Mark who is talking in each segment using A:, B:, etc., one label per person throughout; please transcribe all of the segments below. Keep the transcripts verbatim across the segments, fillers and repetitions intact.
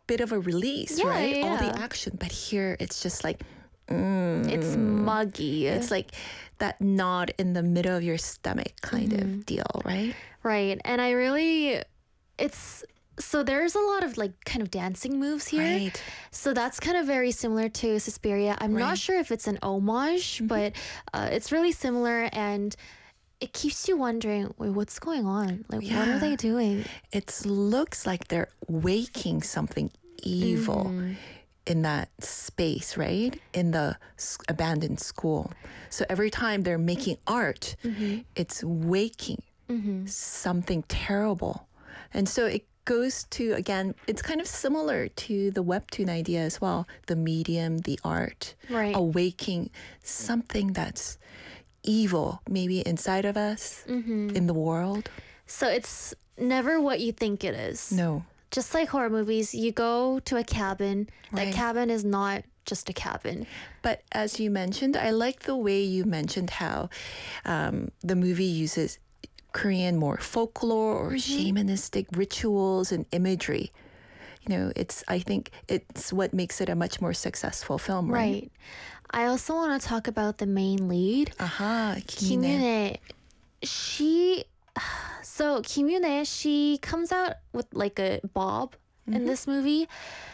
A: bit of a release,
B: Yeah,
A: right?
B: yeah,
A: All the
B: yeah.
A: action. But here it's just like, mm,
B: It's muggy.
A: it's like that knot in the middle of your stomach kind
B: Mm-hmm.
A: of deal, right?
B: Right. And I really, it's, so there's a lot of like kind of dancing moves here.
A: Right.
B: So that's kind of very similar to Suspiria. I'm
A: Right.
B: not sure if it's an homage, but uh, it's really similar, and it keeps you wondering, wait, what's going on? Like, what
A: Yeah.
B: are they doing?
A: It looks like they're waking something evil
B: Mm-hmm.
A: in that space, right? In the s- abandoned school. So every time they're making art,
B: Mm-hmm.
A: it's waking something terrible. And so it goes to, again, it's kind of similar to the webtoon idea as well. The medium, the art,
B: Right.
A: awaking something that's evil, maybe inside of us,
B: Mm-hmm.
A: in the world.
B: So it's never what you think it is.
A: No.
B: Just like horror movies, you go to a cabin.
A: Right.
B: That cabin is not just a cabin.
A: But as you mentioned, I like the way you mentioned how um, the movie uses Korean more folklore or shamanistic rituals and imagery. You know, it's, I think it's what makes it a much more successful film, right?
B: Right. I also want to talk about the main lead.
A: Aha,
B: Kim
A: Kim
B: Yoon-hae. She, so Kim Yoon-hae, she comes out with like a bob in this movie,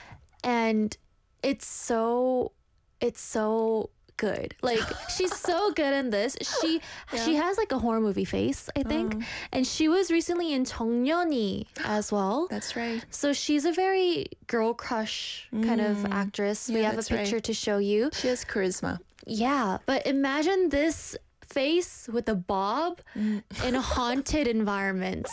B: and it's so, it's so good. Like, she's so good in this. She she has like a horror movie face, I think, and she was recently in 정년이 as well.
A: That's right.
B: So she's a very girl crush kind of actress. we
A: Yeah,
B: have a
A: that's right.
B: picture to show you.
A: She has charisma.
B: Yeah, but imagine this face with a bob in a haunted environment.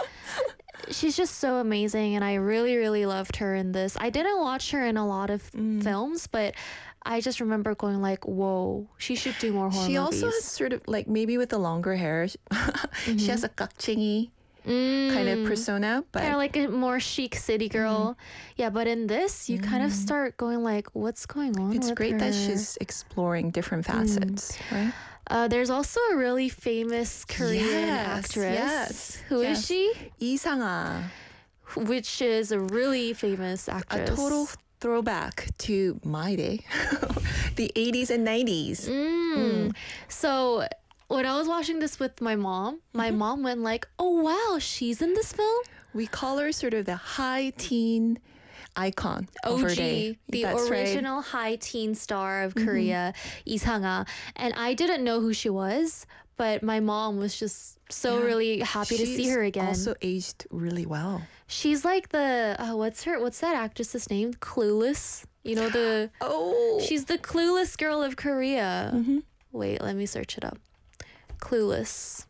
B: She's just so amazing, and I really, really loved her in this. I didn't watch her in a lot of films, but I just remember going like, whoa, she should do more horror
A: She
B: movies.
A: also has sort of like maybe with the longer hair, she has a kakchingy kind of persona, but
B: Kind of like a more chic city girl. Yeah, but in this, you kind of start going like, what's going on
A: it's
B: with
A: great that
B: her?
A: she's exploring different facets, right?
B: Uh, there's also a really famous Korean
A: Yes,
B: actress.
A: yes,
B: Who is
A: yes.
B: she?
A: Lee Sang-ah,
B: Which is a really famous
A: a
B: actress.
A: total throwback to my day, the eighties and nineties.
B: Mm. So when I was watching this with my mom, my mom went like, "Oh wow, she's in this film."
A: We call her sort of the high teen icon of her
B: O G,
A: day.
B: the
A: That's right.
B: original high teen star of Korea, Lee Sang-ah. And I didn't know who she was, but my mom was just so
A: Yeah.
B: really happy to see
A: She's
B: her again.
A: Also aged really well.
B: She's like the uh, what's her what's that actress's name? Clueless. You know the
A: Oh,
B: she's the clueless girl of Korea. Wait, let me search it up. Clueless.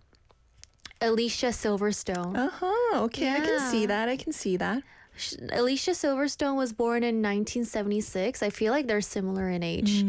B: Alicia Silverstone.
A: uh huh. Okay, I can see
B: Yeah.
A: that. I can see that.
B: Sh- Alicia Silverstone was born in nineteen seventy-six. I feel like they're similar in age.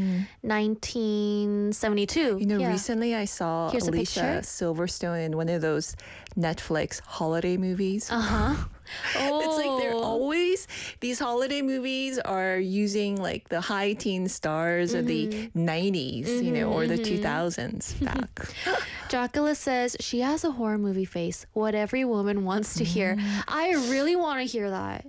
B: nineteen seventy-two.
A: You know,
B: yeah.
A: recently I saw
B: Here's a
A: Alicia
B: picture.
A: Silverstone in one of those Netflix holiday movies.
B: Uh-huh. Oh.
A: It's like they're always, these holiday movies are using like the high teen stars of the nineties, you know, or the two thousands back.
B: Dracula says she has a horror movie face. What every woman wants to hear.
A: Mm.
B: I really want to hear that.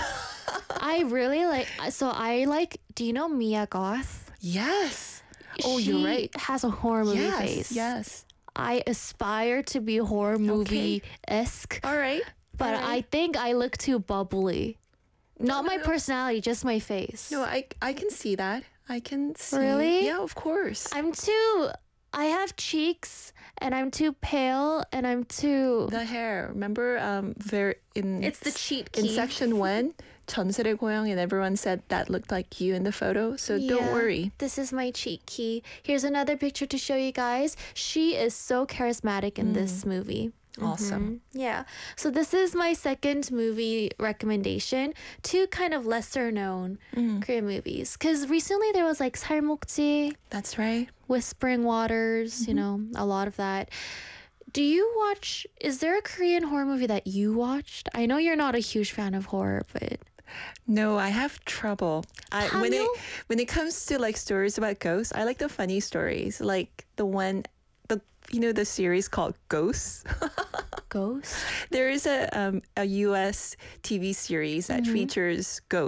B: I really like. So I like. Do you know Mia Goth?
A: Yes. Oh,
B: she
A: you're right.
B: Has a horror movie
A: Yes,
B: face.
A: yes.
B: I aspire to be horror movie esque,
A: All right.
B: but
A: all
B: I
A: right.
B: think I look too bubbly. Not my
A: no.
B: personality, just my face.
A: No, I I can see that. I can see.
B: Really?
A: Yeah, of course.
B: I'm too. I have cheeks, and I'm too pale, and I'm too.
A: The hair. Remember, um, very in
B: It's the cheat
A: in
B: key.
A: section one, 전설의 고향, and everyone said that looked like you in the photo. So don't
B: Yeah,
A: worry.
B: This is my cheat key. Here's another picture to show you guys. She is so charismatic in this movie.
A: Awesome.
B: Yeah. So this is my second movie recommendation. Two kind of lesser known Korean movies. Because recently there was like 살목지,
A: That's right.
B: Whispering Waters, you know, a lot of that. Do you watch, is there a Korean horror movie that you watched? I know you're not a huge fan of horror, but
A: No, I have trouble. I, when it
B: Hamil?
A: when it comes to like stories about ghosts, I like the funny stories, like the one, the you know the series called Ghosts.
B: Ghost?
A: There is a um, a U S T V series that features ghosts.